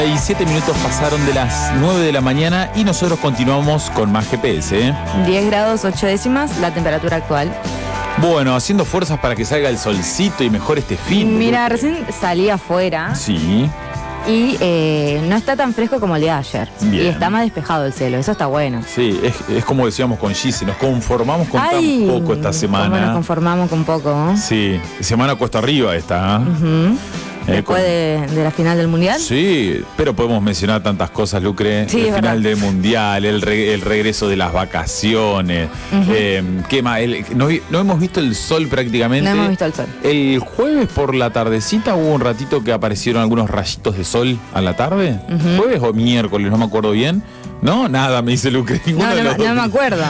Y 7 minutos pasaron de las 9 de la mañana y nosotros continuamos con más GPS. 10 grados 8 décimas, la temperatura actual. Bueno, haciendo fuerzas para que salga el solcito y mejor este fin. Mira, recién salí afuera. Sí. Y no está tan fresco como el día de ayer. Bien. Y está más despejado el cielo, eso está bueno. Sí, es como decíamos con Gise, nos conformamos con tan poco esta semana. ¿Cómo nos conformamos con poco? Sí, semana cuesta arriba esta. Después de la final del Mundial. Sí, pero podemos mencionar tantas cosas, Lucre. Sí, el final del Mundial, el regreso de las vacaciones. ¿Qué más? No hemos visto el sol prácticamente. No hemos visto el sol. El jueves por la tardecita hubo un ratito que aparecieron algunos rayitos de sol a la tarde. ¿Jueves o miércoles? No me acuerdo bien. No, nada, me dice Lucre. No me acuerdo.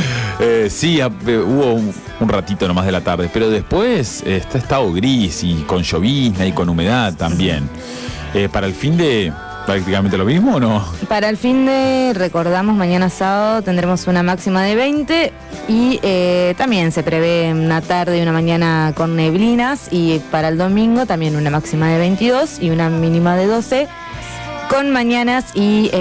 Sí, hubo un ratito nomás de la tarde, pero después está estado gris y con llovizna y con humedad también. ¿Para el fin de prácticamente lo mismo o no? Para el fin de, recordamos, mañana sábado tendremos una máxima de 20 y también se prevé una tarde y una mañana con neblinas, y para el domingo también una máxima de 22 y una mínima de 12. Con mañanas y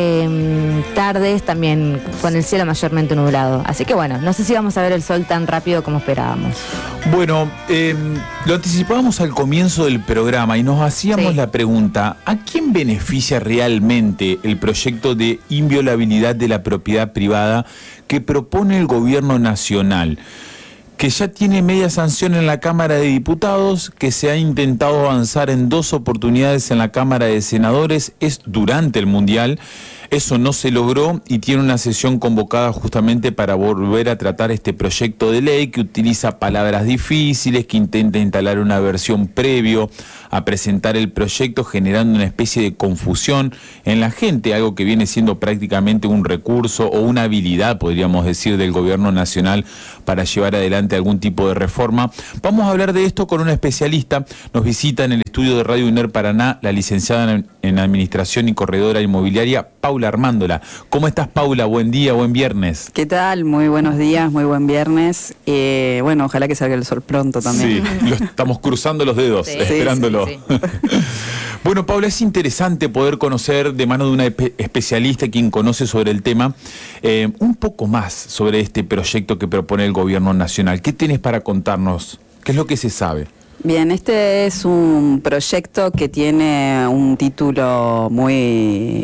tardes también con el cielo mayormente nublado. Así que bueno, no sé si vamos a ver el sol tan rápido como esperábamos. Bueno, lo anticipábamos al comienzo del programa y nos hacíamos la pregunta: ¿a quién beneficia realmente el proyecto de inviolabilidad de la propiedad privada que propone el gobierno nacional? Que ya tiene media sanción en la Cámara de Diputados, que se ha intentado avanzar en 2 oportunidades en la Cámara de Senadores, es durante el Mundial. Eso no se logró y tiene una sesión convocada justamente para volver a tratar este proyecto de ley que utiliza palabras difíciles, que intenta instalar una versión previo a presentar el proyecto, generando una especie de confusión en la gente, algo que viene siendo prácticamente un recurso o una habilidad, podríamos decir, del gobierno nacional para llevar adelante algún tipo de reforma. Vamos a hablar de esto con una especialista. Nos visita en el estudio de Radio UNER Paraná la licenciada en Administración y Corredora Inmobiliaria, Paula Armándola. ¿Cómo estás, Paula? Buen día, buen viernes. ¿Qué tal? Muy buenos días, muy buen viernes. Bueno, ojalá que salga el sol pronto también. Sí, lo estamos cruzando los dedos, esperándolo. Sí. Bueno, Paula, es interesante poder conocer de mano de una especialista quien conoce sobre el tema un poco más sobre este proyecto que propone el gobierno nacional. ¿Qué tienes para contarnos? ¿Qué es lo que se sabe? Bien, este es un proyecto que tiene un título muy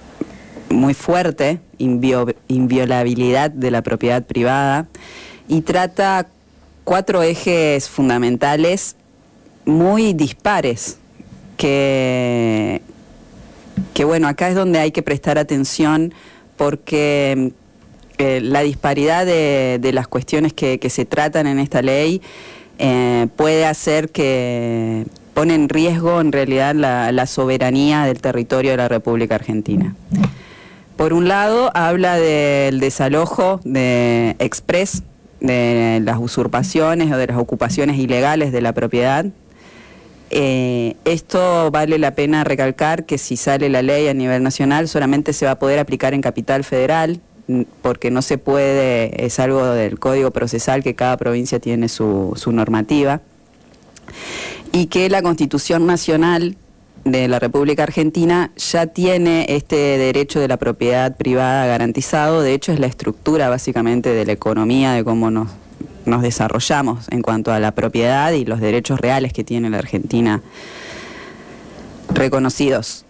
fuerte, inviolabilidad de la propiedad privada, y trata 4 ejes fundamentales muy dispares, que bueno, acá es donde hay que prestar atención, porque la disparidad de las cuestiones que se tratan en esta ley puede hacer que pone en riesgo en realidad la soberanía del territorio de la República Argentina. Por un lado, habla del desalojo express de las usurpaciones o de las ocupaciones ilegales de la propiedad. Esto vale la pena recalcar que si sale la ley a nivel nacional solamente se va a poder aplicar en Capital Federal, porque no se puede, es algo del Código Procesal, que cada provincia tiene su normativa, y que la Constitución Nacional de la República Argentina ya tiene este derecho de la propiedad privada garantizado. De hecho, es la estructura básicamente de la economía, de cómo nos desarrollamos en cuanto a la propiedad y los derechos reales que tiene la Argentina reconocidos.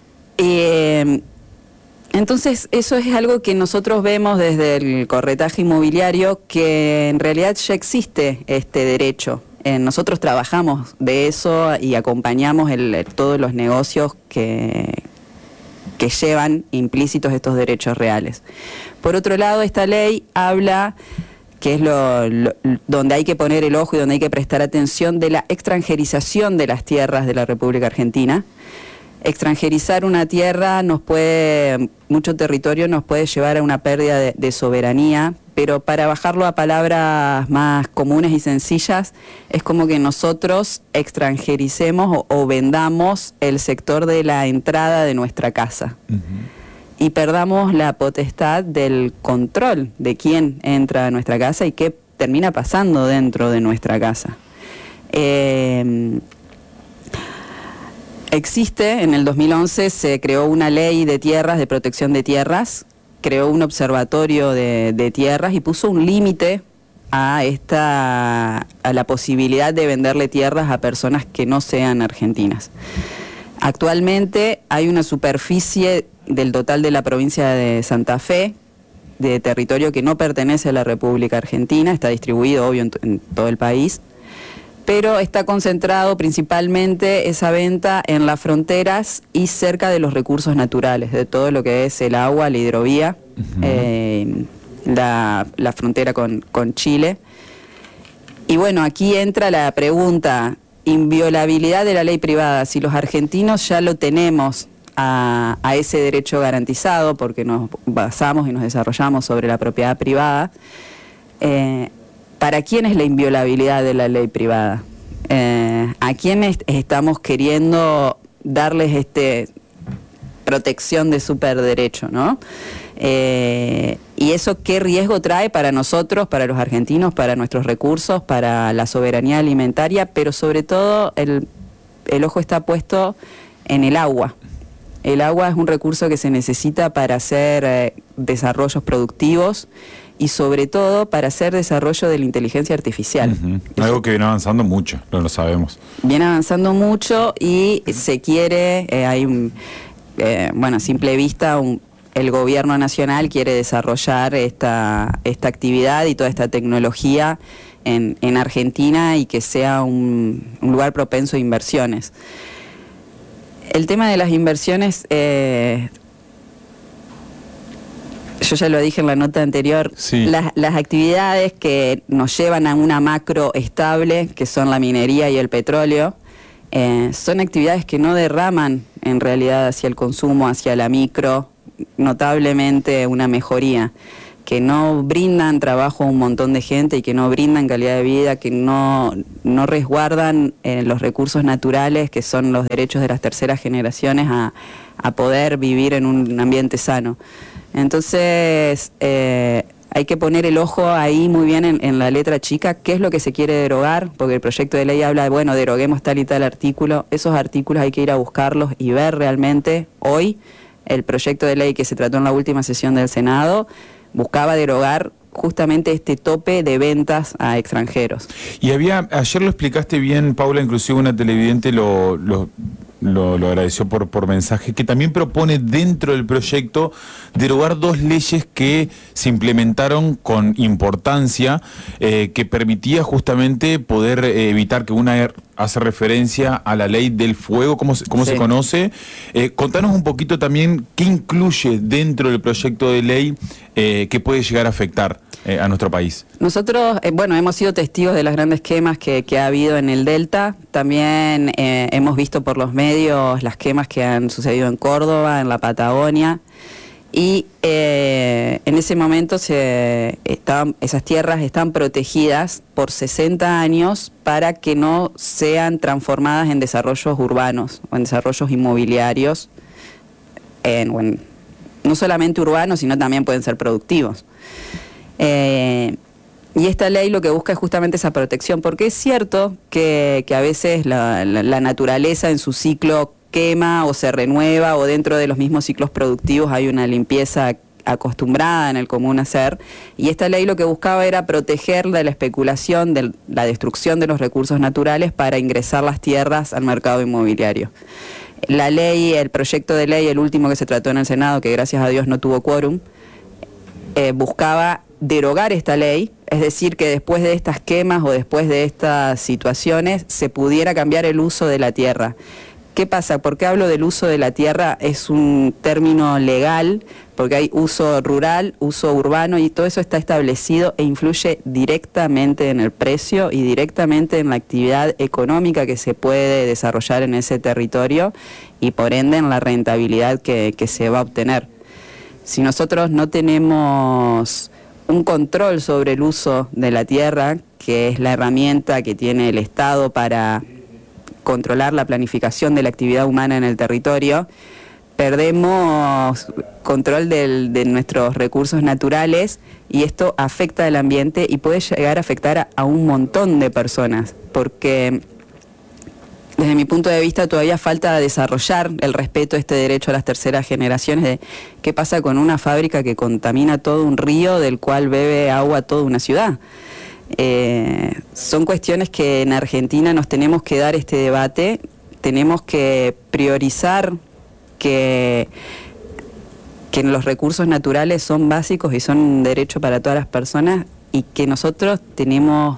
Entonces, eso es algo que nosotros vemos desde el corretaje inmobiliario, que en realidad ya existe este derecho. Nosotros trabajamos de eso y acompañamos todos los negocios que llevan implícitos estos derechos reales. Por otro lado, esta ley habla, que es donde hay que poner el ojo y donde hay que prestar atención, de la extranjerización de las tierras de la República Argentina. Extranjerizar una tierra mucho territorio nos puede llevar a una pérdida de soberanía, pero para bajarlo a palabras más comunes y sencillas, es como que nosotros extranjericemos o vendamos el sector de la entrada de nuestra casa. Y perdamos la potestad del control de quién entra a nuestra casa y qué termina pasando dentro de nuestra casa. Existe, en el 2011 se creó una ley de tierras, de protección de tierras, creó un observatorio de tierras y puso un límite a la posibilidad de venderle tierras a personas que no sean argentinas. Actualmente hay una superficie del total de la provincia de Santa Fe, de territorio que no pertenece a la República Argentina, está distribuido obvio en todo el país, pero está concentrado principalmente esa venta en las fronteras y cerca de los recursos naturales, de todo lo que es el agua, la hidrovía, la frontera con Chile. Y bueno, aquí entra la pregunta, inviolabilidad de la ley privada, si los argentinos ya lo tenemos a ese derecho garantizado, porque nos basamos y nos desarrollamos sobre la propiedad privada, ¿para quién es la inviolabilidad de la ley privada? ¿A quién estamos queriendo darles protección de superderecho, ¿no? ¿Y eso qué riesgo trae para nosotros, para los argentinos, para nuestros recursos, para la soberanía alimentaria? Pero sobre todo el ojo está puesto en el agua. El agua es un recurso que se necesita para hacer desarrollos productivos y sobre todo para hacer desarrollo de la inteligencia artificial. Algo que viene avanzando mucho, no lo sabemos. Viene avanzando mucho y se quiere, bueno, a simple vista, el gobierno nacional quiere desarrollar esta actividad y toda esta tecnología en Argentina y que sea un lugar propenso a inversiones. El tema de las inversiones, yo ya lo dije en la nota anterior, sí. Las actividades que nos llevan a una macro estable, que son la minería y el petróleo, son actividades que no derraman en realidad hacia el consumo, hacia la micro, notablemente una mejoría, que no brindan trabajo a un montón de gente y que no brindan calidad de vida, que no resguardan los recursos naturales, que son los derechos de las terceras generaciones a poder vivir en un ambiente sano. Entonces, hay que poner el ojo ahí muy bien en la letra chica, qué es lo que se quiere derogar, porque el proyecto de ley habla de, bueno, deroguemos tal y tal artículo. Esos artículos hay que ir a buscarlos y ver realmente. Hoy, el proyecto de ley que se trató en la última sesión del Senado buscaba derogar justamente este tope de ventas a extranjeros. Y ayer lo explicaste bien, Paula, inclusive una televidente lo agradeció por mensaje, que también propone dentro del proyecto derogar dos leyes que se implementaron con importancia, que permitía justamente poder evitar que una hace referencia a la ley del fuego, ¿cómo se conoce? Contanos un poquito también qué incluye dentro del proyecto de ley que puede llegar a afectar a nuestro país. Nosotros, bueno, hemos sido testigos de las grandes quemas que ha habido en el Delta. También hemos visto por los medios las quemas que han sucedido en Córdoba, en la Patagonia. Y en ese momento esas tierras están protegidas por 60 años para que no sean transformadas en desarrollos urbanos o en desarrollos inmobiliarios, no solamente urbanos, sino también pueden ser productivos. Y esta ley lo que busca es justamente esa protección, porque es cierto que a veces la naturaleza en su ciclo quema o se renueva, o dentro de los mismos ciclos productivos hay una limpieza acostumbrada en el común hacer, y esta ley lo que buscaba era proteger de la especulación, de la destrucción de los recursos naturales para ingresar las tierras al mercado inmobiliario. La ley, el proyecto de ley, el último que se trató en el Senado, que gracias a Dios no tuvo quórum, buscaba derogar esta ley, es decir, que después de estas quemas o después de estas situaciones se pudiera cambiar el uso de la tierra. ¿Qué pasa? ¿Por qué hablo del uso de la tierra? Es un término legal, porque hay uso rural, uso urbano, y todo eso está establecido e influye directamente en el precio y directamente en la actividad económica que se puede desarrollar en ese territorio y por ende en la rentabilidad que se va a obtener. Si nosotros no tenemos un control sobre el uso de la tierra, que es la herramienta que tiene el Estado para controlar la planificación de la actividad humana en el territorio, perdemos control de nuestros recursos naturales, y esto afecta al ambiente y puede llegar a afectar a un montón de personas, porque desde mi punto de vista todavía falta desarrollar el respeto a este derecho a las terceras generaciones, de qué pasa con una fábrica que contamina todo un río del cual bebe agua toda una ciudad. Son cuestiones que en Argentina nos tenemos que dar este debate, tenemos que priorizar que los recursos naturales son básicos y son un derecho para todas las personas, y que nosotros tenemos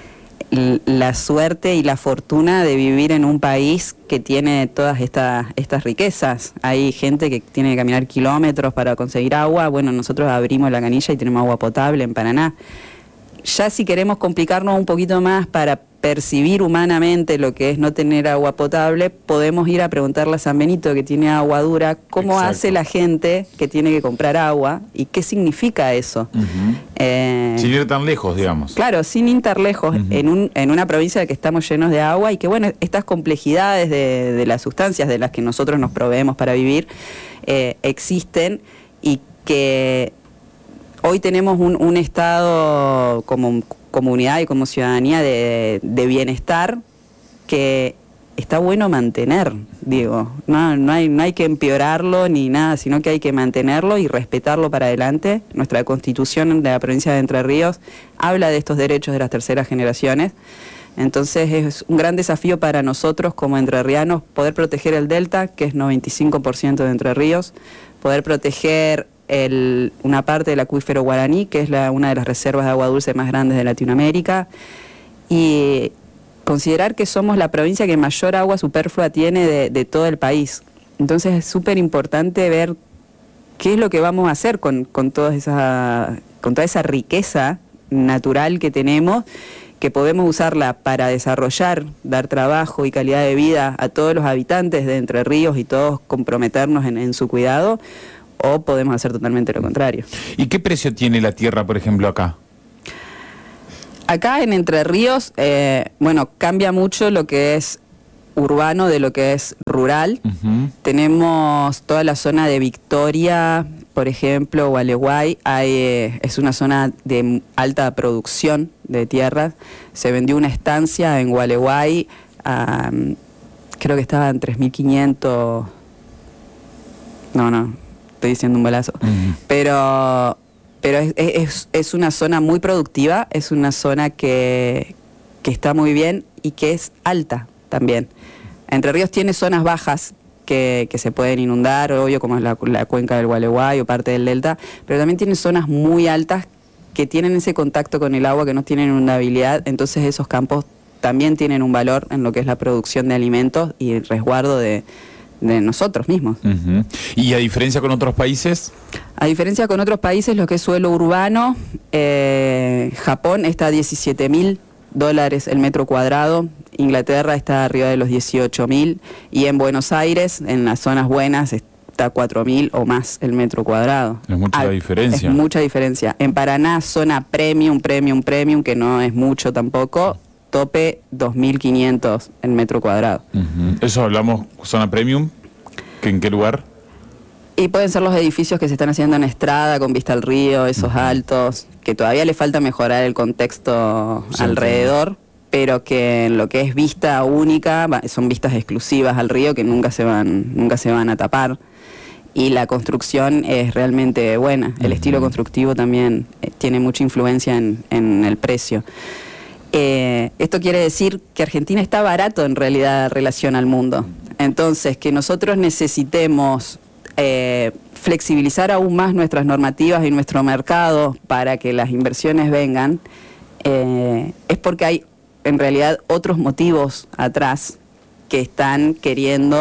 la suerte y la fortuna de vivir en un país que tiene todas estas riquezas. Hay gente que tiene que caminar kilómetros para conseguir agua. Bueno, nosotros abrimos la canilla y tenemos agua potable en Paraná. Ya si queremos complicarnos un poquito más para percibir humanamente lo que es no tener agua potable, podemos ir a preguntarle a San Benito, que tiene agua dura, cómo Exacto. hace la gente que tiene que comprar agua y qué significa eso. Sin ir tan lejos, digamos. Claro, sin ir tan lejos, en una provincia de que estamos llenos de agua, y que bueno, estas complejidades de las sustancias de las que nosotros nos proveemos para vivir existen, y que hoy tenemos un estado como comunidad y como ciudadanía de bienestar que está bueno mantener, digo, no hay que empeorarlo ni nada, sino que hay que mantenerlo y respetarlo para adelante. Nuestra Constitución de la provincia de Entre Ríos habla de estos derechos de las terceras generaciones, entonces es un gran desafío para nosotros como entrerrianos poder proteger el delta, que es 95% de Entre Ríos, poder proteger una parte del acuífero guaraní, que es una de las reservas de agua dulce más grandes de Latinoamérica, y considerar que somos la provincia que mayor agua superflua tiene de todo el país. Entonces es súper importante ver qué es lo que vamos a hacer con toda esa riqueza natural que tenemos, que podemos usarla para desarrollar, dar trabajo y calidad de vida a todos los habitantes de Entre Ríos y todos comprometernos en su cuidado, o podemos hacer totalmente lo contrario. ¿Y qué precio tiene la tierra, por ejemplo, acá? Acá en Entre Ríos, bueno, cambia mucho lo que es urbano de lo que es rural. Tenemos toda la zona de Victoria, por ejemplo, Gualeguay, es una zona de alta producción de tierras. Se vendió una estancia en Gualeguay, creo que estaba en 3.500, no, estoy diciendo un balazo, pero es una zona muy productiva, es una zona que está muy bien y que es alta también. Entre Ríos tiene zonas bajas que se pueden inundar, obvio, como es la cuenca del Gualeguay o parte del delta, pero también tiene zonas muy altas que tienen ese contacto con el agua, que no tienen inundabilidad, entonces esos campos también tienen un valor en lo que es la producción de alimentos y el resguardo de nosotros mismos. ¿Y a diferencia con otros países? A diferencia con otros países, lo que es suelo urbano, Japón está a $17.000 el metro cuadrado, Inglaterra está arriba de los 18.000, y en Buenos Aires, en las zonas buenas, está a 4.000 o más el metro cuadrado. Es mucha la diferencia. Es mucha diferencia. En Paraná, zona premium, que no es mucho tampoco, tope 2.500 el metro cuadrado. Eso hablamos, zona premium, ¿en qué lugar? Y pueden ser los edificios que se están haciendo en Estrada, con vista al río, esos altos, que todavía le falta mejorar el contexto alrededor, pero que en lo que es vista única, son vistas exclusivas al río que nunca se van a tapar. Y la construcción es realmente buena. El estilo constructivo también tiene mucha influencia en el precio. Esto quiere decir que Argentina está barato en realidad en relación al mundo. Entonces, que nosotros necesitemos flexibilizar aún más nuestras normativas y nuestro mercado para que las inversiones vengan, es porque hay en realidad otros motivos atrás que están queriendo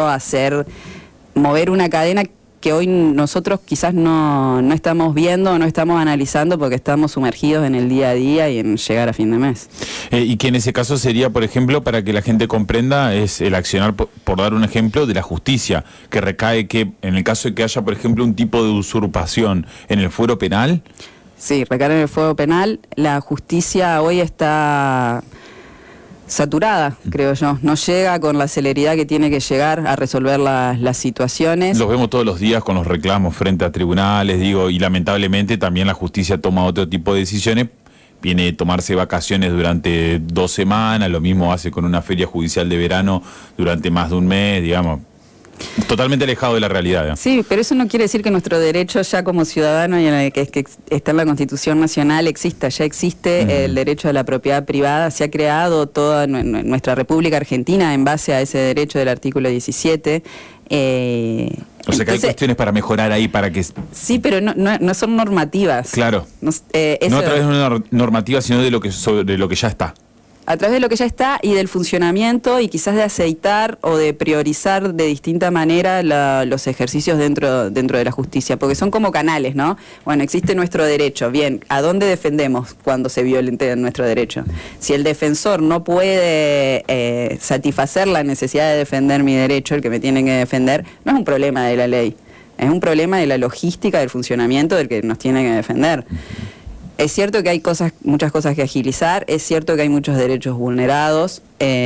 mover una cadena que hoy nosotros quizás no estamos viendo o no estamos analizando porque estamos sumergidos en el día a día y en llegar a fin de mes. Y que en ese caso sería, por ejemplo, para que la gente comprenda, es el accionar, por dar un ejemplo, de la justicia, que recae que en el caso de que haya, por ejemplo, un tipo de usurpación en el fuero penal. Sí, recae en el fuero penal. La justicia hoy está saturada, creo yo. No llega con la celeridad que tiene que llegar a resolver las situaciones. Los vemos todos los días con los reclamos frente a tribunales, y lamentablemente también la justicia toma otro tipo de decisiones viene de tomarse vacaciones durante 2 semanas, lo mismo hace con una feria judicial de verano durante más de un mes, digamos. Totalmente alejado de la realidad. Sí, pero eso no quiere decir que nuestro derecho ya como ciudadano, y en el que está en la Constitución Nacional, exista. Ya existe el derecho a la propiedad privada, se ha creado toda nuestra República Argentina en base a ese derecho del artículo 17. O sea que hay cuestiones para mejorar ahí, para que... Sí, pero no son normativas. Claro. No, no a través de una normativa, sino de lo que ya está. A través de lo que ya está y del funcionamiento y quizás de aceitar o de priorizar de distinta manera los ejercicios dentro de la justicia, porque son como canales, ¿no? Bueno, existe nuestro derecho, bien, ¿a dónde defendemos cuando se violente nuestro derecho? Si el defensor no puede satisfacer la necesidad de defender mi derecho, el que me tiene que defender, no es un problema de la ley, es un problema de la logística del funcionamiento del que nos tiene que defender. Es cierto que hay muchas cosas que agilizar, es cierto que hay muchos derechos vulnerados,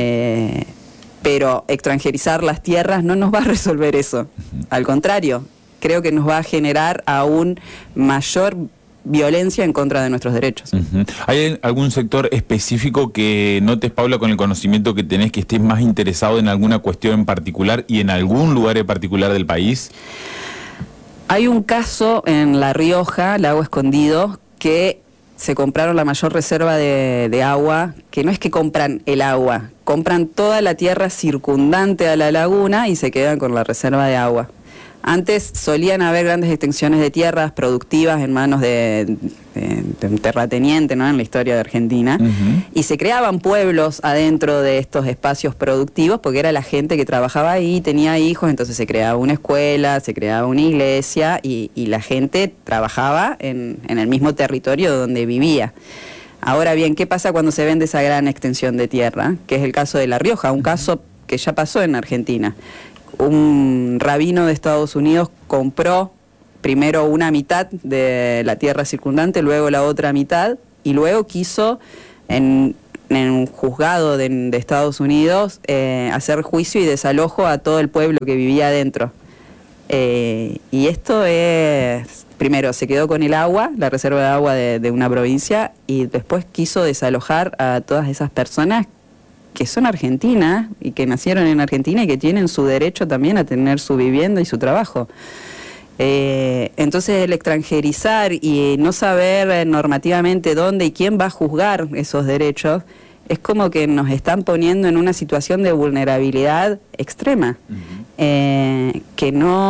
pero extranjerizar las tierras no nos va a resolver eso. Al contrario, creo que nos va a generar aún mayor violencia en contra de nuestros derechos. ¿Hay algún sector específico que notes, Paula, con el conocimiento que tenés, que estés más interesado en alguna cuestión en particular y en algún lugar en particular del país? Hay un caso en La Rioja, Lago Escondido, que se compraron la mayor reserva de agua, que no es que compran el agua, compran toda la tierra circundante a la laguna y se quedan con la reserva de agua. Antes solían haber grandes extensiones de tierras productivas en manos de un terrateniente, ¿no?, en la historia de Argentina, y se creaban pueblos adentro de estos espacios productivos porque era la gente que trabajaba ahí, tenía hijos, entonces se creaba una escuela, se creaba una iglesia y la gente trabajaba en el mismo territorio donde vivía. Ahora bien, ¿qué pasa cuando se vende esa gran extensión de tierra? Que es el caso de La Rioja, un caso que ya pasó en Argentina. Un rabino de Estados Unidos compró primero una mitad de la tierra circundante, luego la otra mitad, y luego quiso en un juzgado de Estados Unidos hacer juicio y desalojo a todo el pueblo que vivía adentro. Y esto es, primero se quedó con el agua, la reserva de agua de una provincia, y después quiso desalojar a todas esas personas que son argentinas y que nacieron en Argentina y que tienen su derecho también a tener su vivienda y su trabajo. Entonces el extranjerizar y no saber normativamente dónde y quién va a juzgar esos derechos es como que nos están poniendo en una situación de vulnerabilidad extrema, que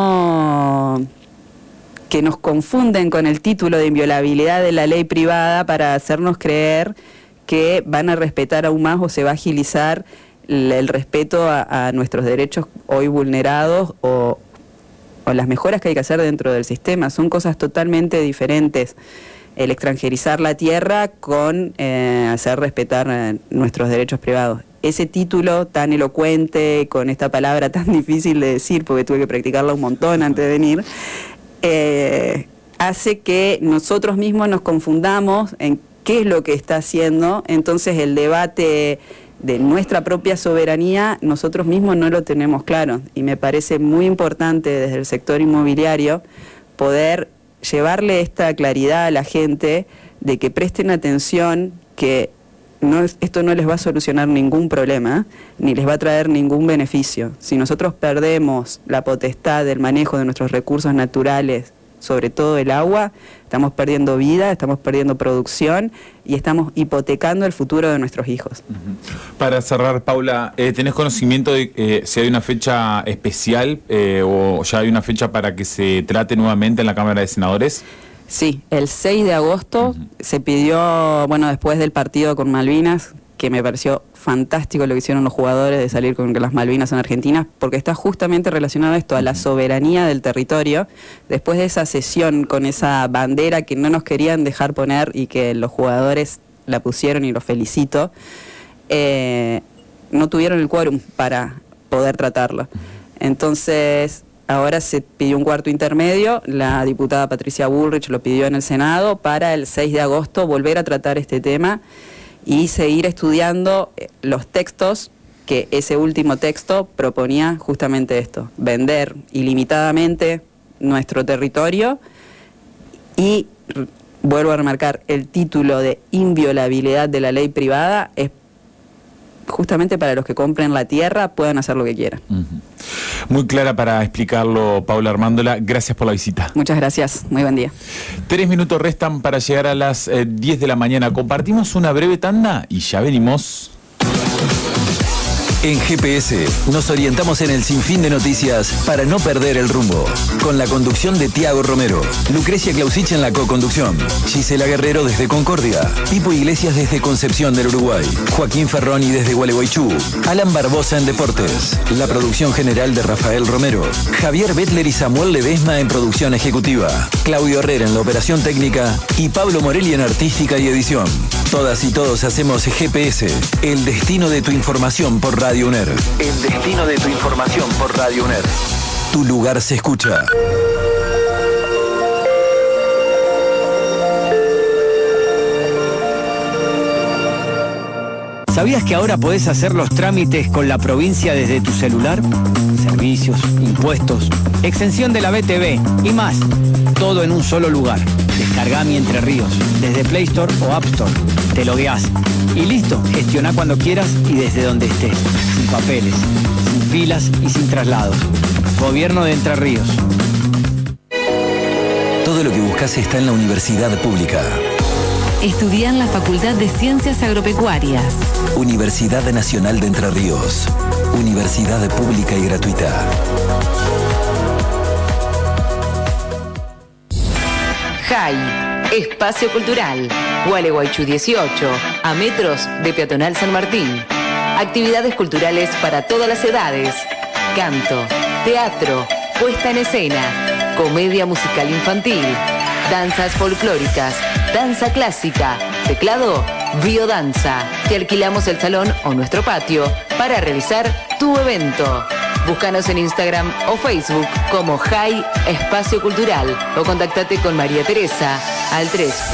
nos confunden con el título de inviolabilidad de la ley privada para hacernos creer que van a respetar aún más o se va a agilizar el respeto a nuestros derechos hoy vulnerados o las mejoras que hay que hacer dentro del sistema. Son cosas totalmente diferentes. El extranjerizar la tierra con hacer respetar nuestros derechos privados. Ese título tan elocuente, con esta palabra tan difícil de decir, porque tuve que practicarla un montón antes de venir, hace que nosotros mismos nos confundamos en qué es lo que está haciendo. Entonces el debate de nuestra propia soberanía nosotros mismos no lo tenemos claro, y me parece muy importante desde el sector inmobiliario poder llevarle esta claridad a la gente de que presten atención, que esto no les va a solucionar ningún problema ni les va a traer ningún beneficio. Si nosotros perdemos la potestad del manejo de nuestros recursos naturales, sobre todo el agua, estamos perdiendo vida, estamos perdiendo producción y estamos hipotecando el futuro de nuestros hijos. Para cerrar, Paula, ¿tenés conocimiento de si hay una fecha especial o ya hay una fecha para que se trate nuevamente en la Cámara de Senadores? Sí, el 6 de agosto se pidió, bueno, después del partido con Malvinas, que me pareció fantástico lo que hicieron los jugadores de salir con que las Malvinas son argentinas, porque está justamente relacionado esto a la soberanía del territorio. Después de esa sesión con esa bandera que no nos querían dejar poner y que los jugadores la pusieron y los felicito, no tuvieron el quórum para poder tratarlo. Entonces ahora se pidió un cuarto intermedio, la diputada Patricia Bullrich lo pidió en el Senado para el 6 de agosto volver a tratar este tema y seguir estudiando los textos, que ese último texto proponía justamente esto: vender ilimitadamente nuestro territorio y vuelvo a remarcar, el título de inviolabilidad de la ley privada es justamente para los que compren la tierra puedan hacer lo que quieran. Muy clara para explicarlo, Paula Armándola. Gracias por la visita. Muchas gracias. Muy buen día. 3 minutos restan para llegar a las 10 de la mañana. Compartimos una breve tanda y ya venimos. En GPS nos orientamos en el sinfín de noticias para no perder el rumbo. Con la conducción de Tiago Romero, Lucrecia Clausich en la co-conducción, Gisela Guerrero desde Concordia, Pipo Iglesias desde Concepción del Uruguay, Joaquín Ferroni desde Gualeguaychú, Alan Barbosa en Deportes, la producción general de Rafael Romero, Javier Bettler y Samuel Ledesma en producción ejecutiva, Claudio Herrera en la operación técnica y Pablo Morelli en artística y edición. Todas y todos hacemos GPS, el destino de tu información por Radio UNER. El destino de tu información por Radio UNER. Tu lugar se escucha. ¿Sabías que ahora podés hacer los trámites con la provincia desde tu celular? Servicios, impuestos, exención de la BTV y más. Todo en un solo lugar. Descargá Mi Entre Ríos desde Play Store o App Store. Te logueás y listo. Gestioná cuando quieras y desde donde estés. Sin papeles, sin filas y sin traslados. Gobierno de Entre Ríos. Todo lo que buscas está en la universidad pública. Estudia en la Facultad de Ciencias Agropecuarias. Universidad Nacional de Entre Ríos. Universidad pública y gratuita. JAI, Espacio Cultural, Gualeguaychú 18, a metros de Peatonal San Martín. Actividades culturales para todas las edades. Canto, teatro, puesta en escena, comedia musical infantil, danzas folclóricas, danza clásica, teclado, biodanza. Te alquilamos el salón o nuestro patio para realizar tu evento. Búscanos en Instagram o Facebook como JAI Espacio Cultural o contactate con María Teresa al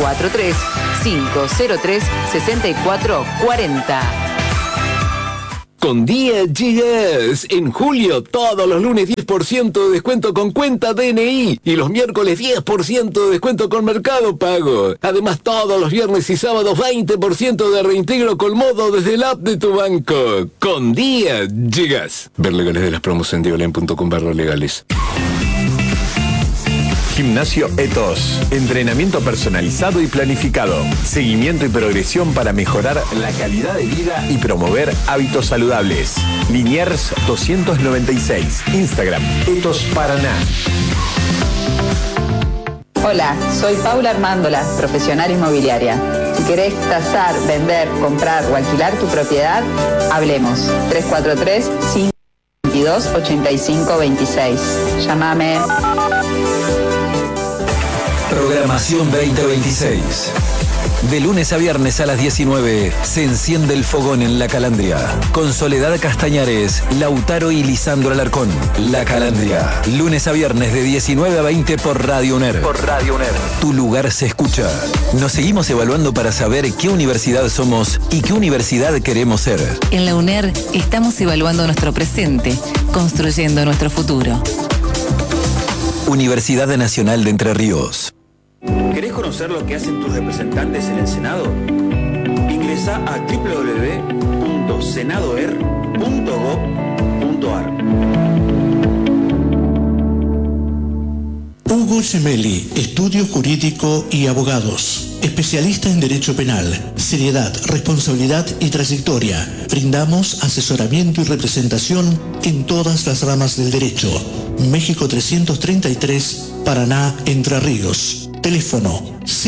343-503-6440. Con Día Gigas, en julio todos los lunes 10% de descuento con cuenta DNI y los miércoles 10% de descuento con Mercado Pago. Además todos los viernes y sábados 20% de reintegro con modo desde el app de tu banco. Con Día Gigas. Ver legales de las promos en diolen.com/legales. Gimnasio Etos. Entrenamiento personalizado y planificado. Seguimiento y progresión para mejorar la calidad de vida y promover hábitos saludables. Liniers 296. Instagram Etos Paraná. Hola, soy Paula Armándola, profesional inmobiliaria. Si querés tasar, vender, comprar o alquilar tu propiedad, hablemos. 343-522-8526. Llámame. Programación 2026. De lunes a viernes a las 19 se enciende el fogón en La Calandria. Con Soledad Castañares, Lautaro y Lisandro Alarcón. La Calandria. Lunes a viernes de 19 a 20 por Radio UNER. Por Radio UNER. Tu lugar se escucha. Nos seguimos evaluando para saber qué universidad somos y qué universidad queremos ser. En la UNER estamos evaluando nuestro presente, construyendo nuestro futuro. Universidad Nacional de Entre Ríos. ¿Querés conocer lo que hacen tus representantes en el Senado? Ingresa a www.senadoer.gov.ar. Hugo Gemelli, Estudio Jurídico y Abogados. Especialista en Derecho Penal, seriedad, responsabilidad y trayectoria. Brindamos asesoramiento y representación en todas las ramas del derecho. México 333, Paraná, Entre Ríos. Teléfono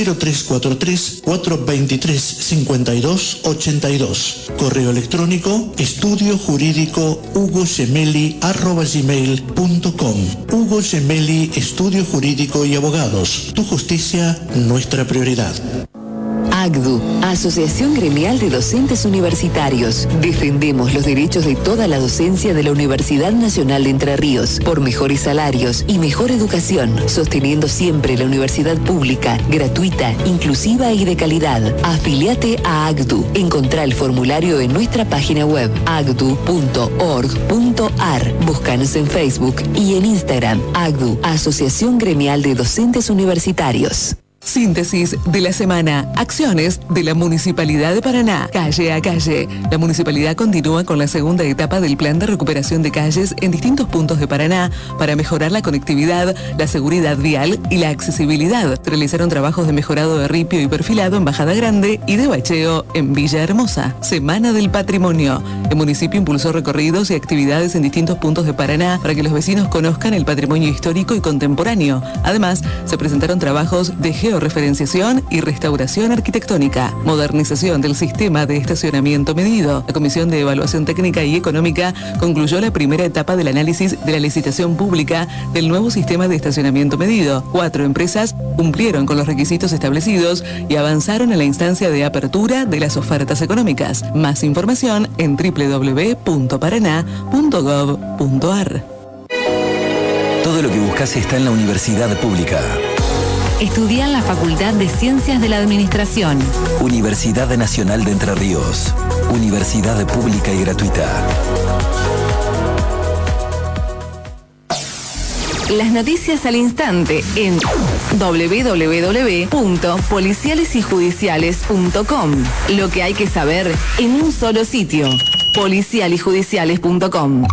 0343-423-5282. Correo electrónico estudiojurídico@gmail.com. Hugo Gemelli, Estudio Jurídico y Abogados. Tu justicia, nuestra prioridad. AGDU, Asociación Gremial de Docentes Universitarios. Defendemos los derechos de toda la docencia de la Universidad Nacional de Entre Ríos por mejores salarios y mejor educación, sosteniendo siempre la universidad pública, gratuita, inclusiva y de calidad. Afiliate a AGDU. Encontrá el formulario en nuestra página web agdu.org.ar. Búscanos en Facebook y en Instagram. AGDU, Asociación Gremial de Docentes Universitarios. Síntesis de la semana. Acciones de la Municipalidad de Paraná. Calle a calle. La Municipalidad continúa con la segunda etapa del plan de recuperación de calles en distintos puntos de Paraná para mejorar la conectividad, la seguridad vial y la accesibilidad. Se realizaron trabajos de mejorado de ripio y perfilado en Bajada Grande y de bacheo en Villa Hermosa. Semana del Patrimonio. El municipio impulsó recorridos y actividades en distintos puntos de Paraná para que los vecinos conozcan el patrimonio histórico y contemporáneo. Además, se presentaron trabajos de georreferenciación y restauración arquitectónica, modernización del sistema de estacionamiento medido. La Comisión de Evaluación Técnica y Económica concluyó la primera etapa del análisis de la licitación pública del nuevo sistema de estacionamiento medido. 4 empresas cumplieron con los requisitos establecidos y avanzaron a la instancia de apertura de las ofertas económicas. Más información en www.paraná.gov.ar. Todo lo que buscas está en la Universidad Pública. Estudia en la Facultad de Ciencias de la Administración. Universidad Nacional de Entre Ríos. Universidad pública y gratuita. Las noticias al instante en www.policialesyjudiciales.com. Lo que hay que saber en un solo sitio. policialyjudiciales.com.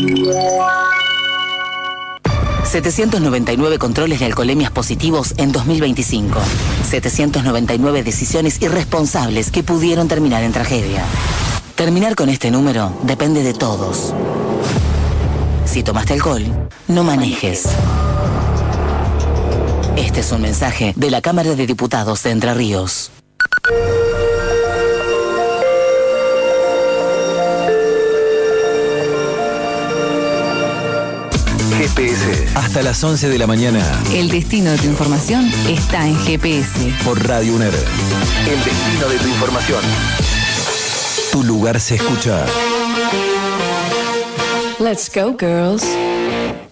799 controles de alcoholemias positivos en 2025. 799 decisiones irresponsables que pudieron terminar en tragedia. Terminar con este número depende de todos. Si tomaste alcohol, no manejes. Este es un mensaje de la Cámara de Diputados de Entre Ríos. GPS. Hasta las 11 de la mañana. El destino de tu información está en GPS. Por Radio UNER. El destino de tu información. Tu lugar se escucha. Let's go, girls.